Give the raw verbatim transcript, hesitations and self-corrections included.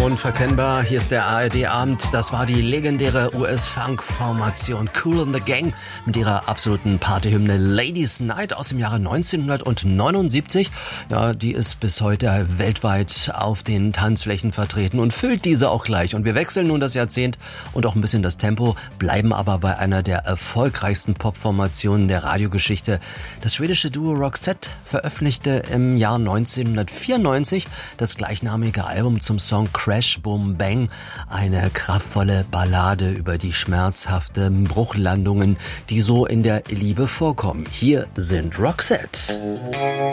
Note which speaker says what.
Speaker 1: Unverkennbar, hier ist der A R D-Abend. Das war die legendäre U S-Funk-Formation Kool and the Gang mit ihrer absoluten Partyhymne Ladies Night aus dem Jahre neunzehnhundertneunundsiebzig. Ja, die ist bis heute weltweit auf den Tanzflächen vertreten und füllt diese auch gleich. Und wir wechseln nun das Jahrzehnt und auch ein bisschen das Tempo, bleiben aber bei einer der erfolgreichsten Popformationen der Radiogeschichte. Das schwedische Duo Roxette veröffentlichte im Jahr neunzehnhundertvierundneunzig das gleichnamige Album zum Song Crash Boom Bang, eine kraftvolle Ballade über die schmerzhaften Bruchlandungen, die so in der Liebe vorkommen. Hier sind Roxette.